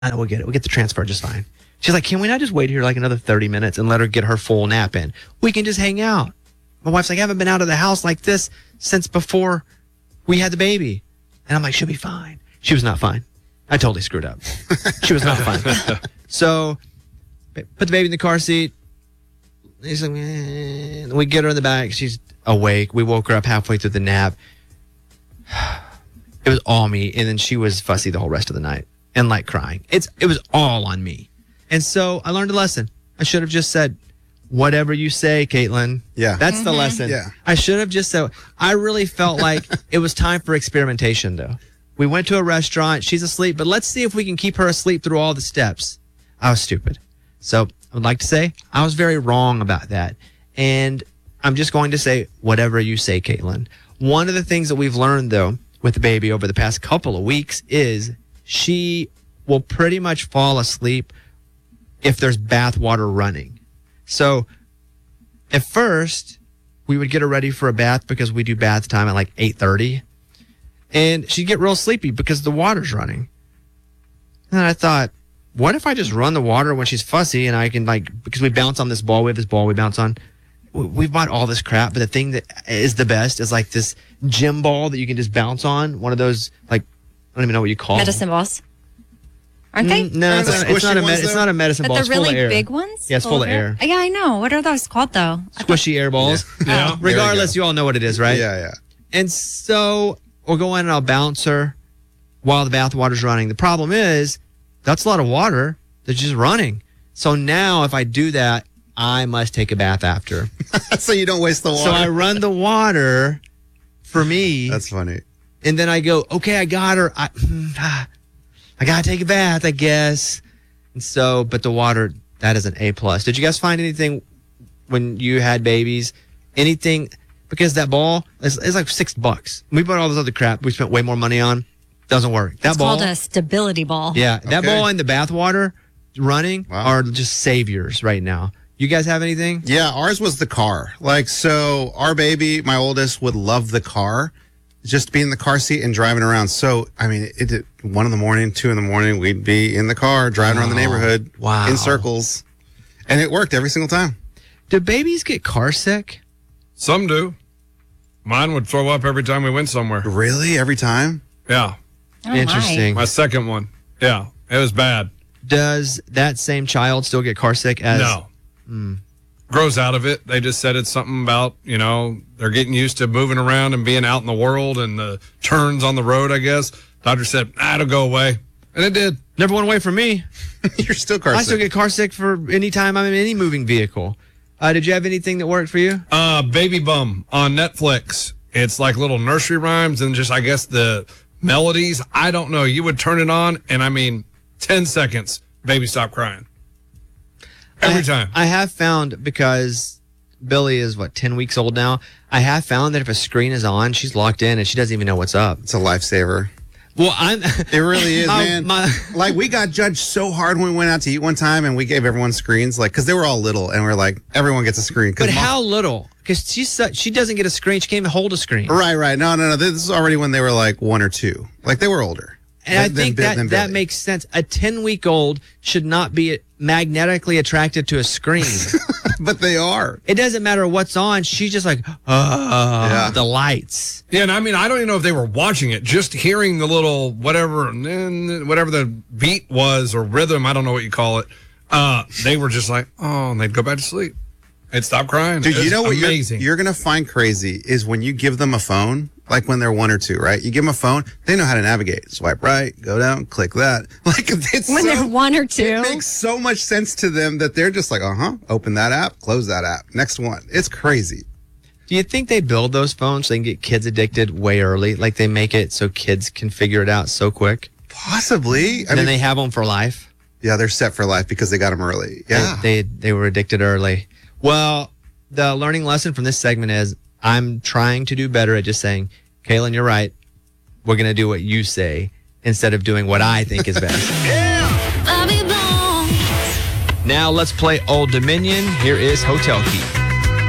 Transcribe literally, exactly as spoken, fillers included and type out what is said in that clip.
know, we'll get it. We'll get the transfer just fine. She's like, can we not just wait here like another thirty minutes and let her get her full nap in? We can just hang out. My wife's like, I haven't been out of the house like this since before we had the baby. And I'm like, she'll be fine. She was not fine. I totally screwed up. She was not fine. So, put the baby in the car seat. He's like, eh. We get her in the back. She's awake. We woke her up halfway through the nap. It was all me. And then she was fussy the whole rest of the night and like crying. It's It was all on me. And so I learned a lesson. I should have just said, whatever you say, Caitlin. Yeah. That's Mm-hmm. the lesson. Yeah. I should have just said, I really felt like it was time for experimentation, though. We went to a restaurant. She's asleep, but let's see if we can keep her asleep through all the steps. I was stupid. So I would like to say I was very wrong about that. And I'm just going to say, whatever you say, Caitlin. One of the things that we've learned, though, with the baby over the past couple of weeks is she will pretty much fall asleep if there's bath water running. So at first, we would get her ready for a bath because we do bath time at like eight thirty. And she'd get real sleepy because the water's running. And then I thought, what if I just run the water when she's fussy and I can like, because we bounce on this ball, we have this ball we bounce on. We've bought all this crap, but the thing that is the best is like this gym ball that you can just bounce on. One of those, like, I don't even know what you call Medicine balls. Aren't they? Mm, no, it's The not, it's, not a squishy med- ones, it's though? not a medicine But ball. the It's full really of air. big ones? Yeah, it's full of air. Yeah, I know. What are those called, though? I thought- Squishy air balls. Yeah. Regardless, you all know what it is, right? Yeah, yeah. And so we'll go in and I'll bounce her while the bath water's running. The problem is that's a lot of water that's just running. So now if I do that, I must take a bath after. So you don't waste the water. So I run the water for me. That's funny. And then I go, okay, I got her. I, ah, I got to take a bath, I guess. And so, but the water, that is an A plus. Did you guys find anything when you had babies? Anything? Because that ball is, is like six bucks. We bought all this other crap we spent way more money on. Doesn't work. That It's ball. called a stability ball. Yeah, that Okay. ball and the bath water running Wow. are just saviors right now. You guys have anything? Yeah, ours was the car. Like, so our baby, my oldest, would love the car. Just be in the car seat and driving around. So, I mean, it, it one in the morning, two in the morning, we'd be in the car driving around the neighborhood Wow. in circles. And it worked every single time. Do babies get car sick? Some do. Mine would throw up every time we went somewhere. Really? Every time? Yeah. Oh, my. Interesting. My second one. Yeah. It was bad. Does that same child still get car sick as No. Grows out of it. They just said it's something about, you know, they're getting used to moving around and being out in the world and the turns on the road, I guess. Doctor said, ah, it'll go away. And it did. Never went away from me. You're still car I sick. still get car sick for any time I'm in any moving vehicle. Uh, did you have anything that worked for you? Uh, Baby Bum on Netflix. It's like little nursery rhymes and just, I guess, the melodies. I don't know. You would turn it on, and I mean, ten seconds, baby stop crying. Every I, time. I have found, because Billy is, what, ten weeks old now? I have found that if a screen is on, she's locked in and she doesn't even know what's up. It's a lifesaver. Well, I'm. It really is, my- man. my- Like, we got judged so hard when we went out to eat one time, and we gave everyone screens, like, because they were all little, and we are like, everyone gets a screen. 'Cause but mom- how little? Because she's su- she doesn't get a screen. She can't even hold a screen. Right, right. No, no, no. This is already when they were like one or two. Like, they were older. And I Than- think than- that than that Billy. makes sense. A ten-week-old should not be magnetically attracted to a screen. But they are. It doesn't matter what's on. She's just like, oh, Yeah. the lights. Yeah, and I mean, I don't even know if they were watching it. Just hearing the little whatever, whatever the beat was or rhythm, I don't know what you call it. Uh, they were just like, oh, and they'd go back to sleep. They'd stop crying. Dude, It you was know what amazing. you're, you're going to find crazy is when you give them a phone, like when they're one or two, right? You give them a phone, they know how to navigate. Swipe right, go down, click that. Like, it's When so, they're one or two. It makes so much sense to them that they're just like, uh-huh, open that app, close that app. Next one. It's crazy. Do you think they build those phones so they can get kids addicted way early? Like they make it so kids can figure it out so quick? Possibly. I And then mean, they have them for life? yeah, they're set for life because they got them early. Yeah. They, they, they were addicted early. Well, the learning lesson from this segment is I'm trying to do better at just saying, Kaylin, you're right. We're going to do what you say instead of doing what I think is best. Now let's play Old Dominion. Here is Hotel Key.